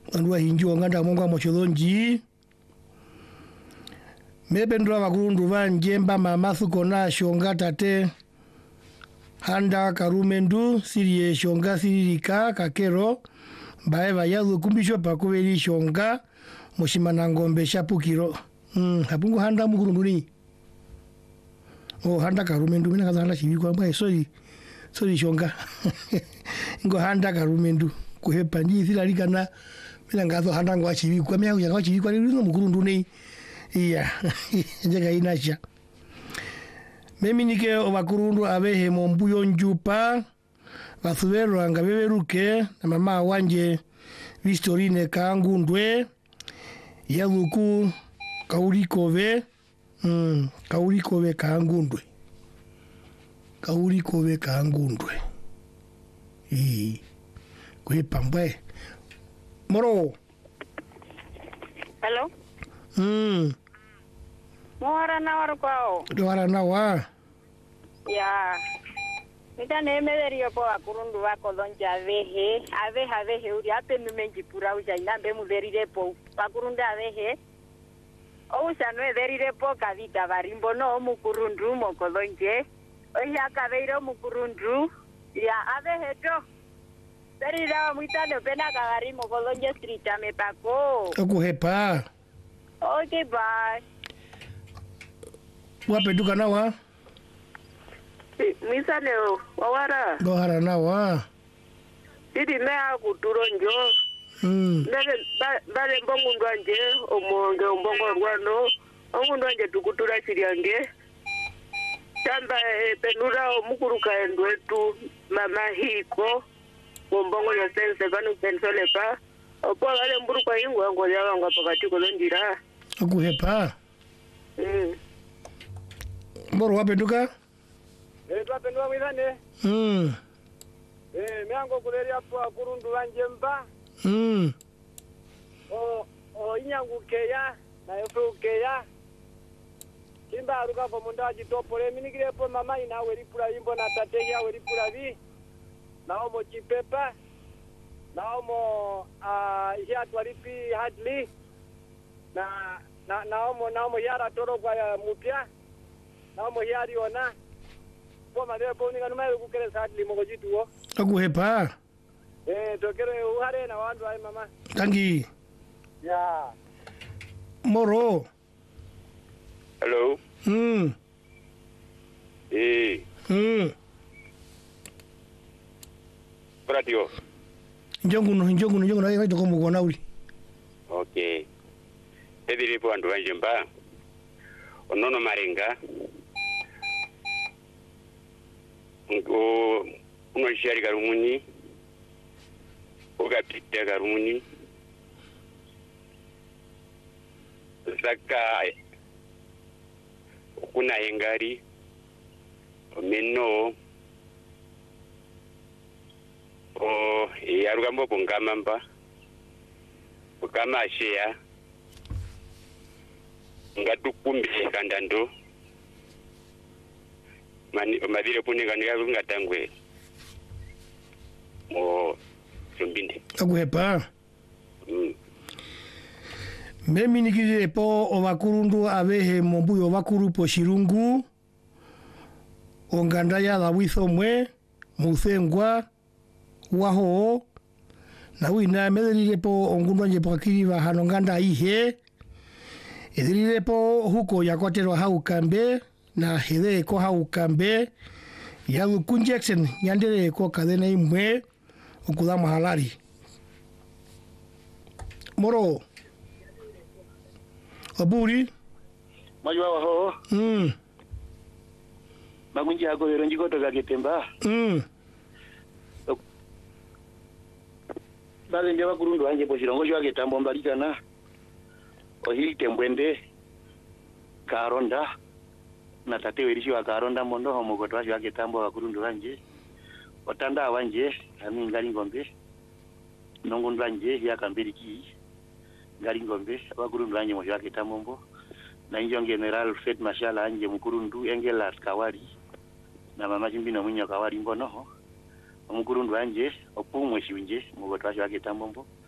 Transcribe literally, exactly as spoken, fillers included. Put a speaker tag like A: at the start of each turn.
A: andua hinju nganda monga mochodonji mependwa bakurundu banjemba mamathu kona shonga tate handa karumendu sirie shonga siririka kakero bae bayadhu kumbisho pakubeli shonga moshimana ngombe shapukiro mm hapungu handa mukurundu ni oh handa karumendu mina kaza handa shibikwa mbae sorry sorry shonga ngo handa karumendu kuhepa ndi thilalika na mina ngazo handa ngwa chibikwa mya ngwa chibikwa ni mukurundu ni iya njega inasha memi nike obakurundu abehe mombuyo njupa bathubero anga beberuke na mama wanje Vistorine Kangundwe yaluku kaurikove mm kaurikove Kangundwe kaurikove Kangundwe i kwepambwe moro.
B: Hello.
A: Mm.
B: Mwara na waru kwao.
A: Mwara na wa.
B: Ya. Nita nemederi yopo akurundu wako donja avehe. Avehe avehe uri ape numenji pura uja inambe muderi repo. Akurundu avehe. Ousa no ederi repo kavita varimbo no mukurundu moko donje. Oya kaveiro mukurundu. Ya avehe to. Deri rawa muitane pena kavarimo kolonje street amepako.
A: Okuhepa.
B: Okay, bye.
A: Wapeduka nawa?
B: Misa leo, wawara.
A: Gohara nawa.
B: Didi mea kuturo njo.
A: Mm.
B: Bale, bale mbongu ndwanje, omonge, mbongo rwano. Mbongu ndwanje tukutura siriange. Chamba e, penura o mukuruka endwetu, mama hiko. Mbongo yo sense vanu pensole pa. Opo wale mburuka hingu wangu yawa nga pakati kolondira.
A: Okuhepa.
B: Mm.
A: Moro wapenduka?
C: Eh twapenduka mwithane.
A: Mm.
C: Eh miango kuleri hapo akurundu wanjemba.
A: Mm.
C: O o inyangu keya na yofu keya. Kimba aruka po munda jitopole minikire po mama ina weripura imbo na tate ya weripura vi. Naomo chipepa. Naomo ah uh, ya twalipi hadli. Na na naomo naomo yara toro kwa ya mupya. Naomo yari ona. Kwa madre po ninga numaye kukere sadli moko jituo.
A: Okuhepa.
C: Eh tokere uhare na wandu ai mama.
A: Tangi.
C: Ya.
A: Moro.
D: Hello.
A: Mm.
D: Eh.
A: Mm.
D: Radio.
A: Njongu no njongu no njongu na yai toko mugona uli.
D: Okay. Ediri po andu wanjemba. Onono marenga. Ngo uno shari karumuni. Oga pite karumuni. Zaka kuna hengari. Meno. O yarugambo kungamamba. Kama share. Ngatukumbi kandando. Mani madire puni kaniga ngatangwe. Mo sumbinde.
A: Okuhepa.
D: Mm.
A: Memi nikire po obakurundu abehe mombuyo bakuru po shirungu. Ongandaya la withomwe. Muthengwa. Waho. Na wina medere po ongundu anje po akiri wa hanonganda ihe. Edire po huko yakotero hau kambe. Na hele ko hau kambe. Yalu kunjeksen nyandere ko kadena imwe. Ukudama halari. Moro. Aburi.
C: Majwa waho.
A: Mm.
C: Magunji hako yoronji koto gaketemba.
A: Mm.
C: Bale ndewa kurundu wanje po shirongo shwa ketambo mbalikana. Ohili tembwende. Karonda. Na tate werishi wa karonda mondo homo kotwa shwa ketambo wa kurundu wanje. Otanda wanje. Hami ngali ngombe. Nongundu wanje ya kambiriki. Ngali ngombe. Wa kurundu wanje mo shwa ketambo mbo. Na injo general Fed Mashala anje mukurundu engela kawari. Na mama chimbino mwinya kawari mbono ho. Mukurundu wanje opumwe shiwinje mugotwa shwa ketambo mbo.